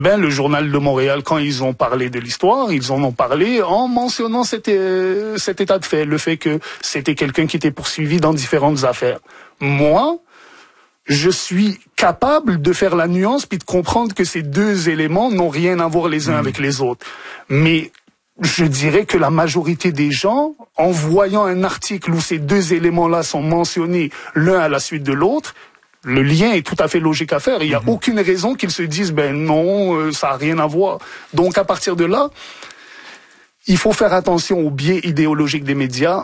Le Journal de Montréal, quand ils ont parlé de l'histoire, ils en ont parlé en mentionnant cet état de fait, le fait que c'était quelqu'un qui était poursuivi dans différentes affaires. Moi, je suis capable de faire la nuance puis de comprendre que ces deux éléments n'ont rien à voir les uns avec les autres. Mais je dirais que la majorité des gens, en voyant un article où ces deux éléments-là sont mentionnés l'un à la suite de l'autre, le lien est tout à fait logique à faire. Il n'y a aucune raison qu'ils se disent non, ça n'a rien à voir. Donc à partir de là, il faut faire attention aux biais idéologiques des médias.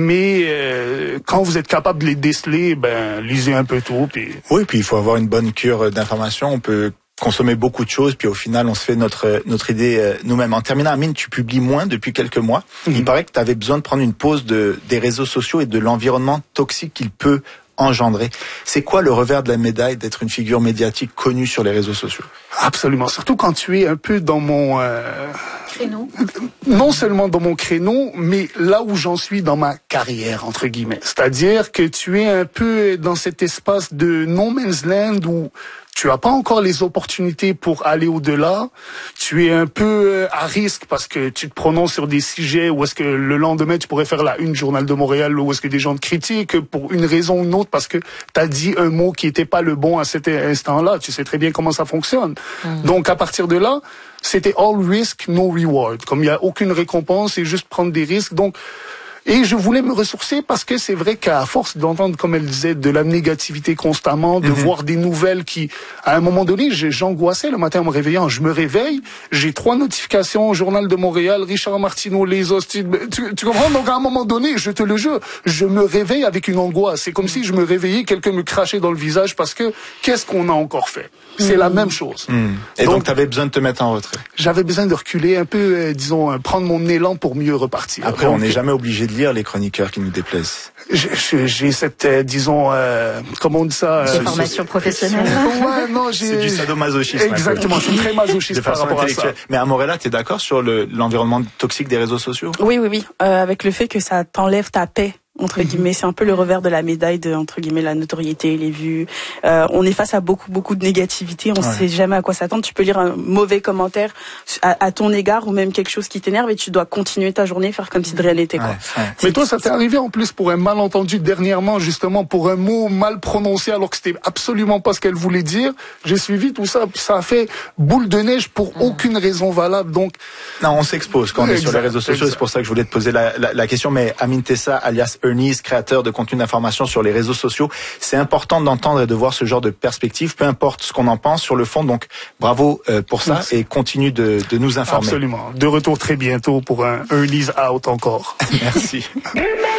Mais quand vous êtes capable de les déceler, lisez un peu tout. Oui, puis il faut avoir une bonne cure d'information. On peut consommer beaucoup de choses, puis au final, on se fait notre idée nous-mêmes. En terminant, Amine, tu publies moins depuis quelques mois. Il paraît que tu avais besoin de prendre une pause des réseaux sociaux et de l'environnement toxique qu'il peut engendrer. C'est quoi le revers de la médaille d'être une figure médiatique connue sur les réseaux sociaux? Absolument, surtout quand tu es un peu dans mon créneau. Non seulement dans mon créneau, mais là où j'en suis dans ma carrière, entre guillemets. C'est-à-dire que tu es un peu dans cet espace de no man's land où tu n'as pas encore les opportunités pour aller au-delà. Tu es un peu à risque parce que tu te prononces sur des sujets où est-ce que le lendemain tu pourrais faire la une Journal de Montréal, où est-ce que des gens te critiquent pour une raison ou une autre parce que tu as dit un mot qui était pas le bon à cet instant-là. Tu sais très bien comment ça fonctionne. Donc à partir de là, c'était all risk, no reward. Comme il n'y a aucune récompense, c'est juste prendre des risques. Donc et je voulais me ressourcer parce que c'est vrai qu'à force d'entendre, comme elle disait, de la négativité constamment, de voir des nouvelles qui, à un moment donné, j'angoissais le matin en me réveillant. Je me réveille, j'ai 3 notifications, Journal de Montréal, Richard Martineau, les hostiles. Tu comprends? Donc à un moment donné, je te le jure, je me réveille avec une angoisse. C'est comme si je me réveillais, quelqu'un me crachait dans le visage parce que qu'est-ce qu'on a encore fait? C'est la même chose. Et donc tu avais besoin de te mettre en retrait? J'avais besoin de reculer un peu, prendre mon élan pour mieux repartir. Après, on n'est jamais obligé de lire les chroniqueurs qui nous déplaisent. J'ai cette, comment on dit ça? De formation professionnelle. Ouais, non, c'est du sadomasochisme. Exactement, je suis très masochiste par rapport à ça. Mais à Morella, t'es d'accord sur l'environnement toxique des réseaux sociaux? Oui. Avec le fait que ça t'enlève ta paix. Entre guillemets, c'est un peu le revers de la médaille de, entre guillemets, la notoriété, les vues. On est face à beaucoup de négativité. On sait jamais à quoi s'attendre. Tu peux lire un mauvais commentaire à ton égard ou même quelque chose qui t'énerve et tu dois continuer ta journée, faire comme si de rien n'était, quoi. Mais toi, ça t'est arrivé en plus pour un malentendu dernièrement, justement, pour un mot mal prononcé alors que c'était absolument pas ce qu'elle voulait dire. J'ai suivi tout ça, puis ça a fait boule de neige pour aucune raison valable. Donc, non, on s'expose quand on est sur les réseaux sociaux. C'est pour ça que je voulais te poser la question. Mais Amine Tessa, alias Ernest, créateur de contenu d'information sur les réseaux sociaux. C'est important d'entendre et de voir ce genre de perspective, peu importe ce qu'on en pense sur le fond. Donc, bravo pour ça. Merci. Et continue de nous informer. Absolument. De retour très bientôt pour un Ernest Out encore. Merci.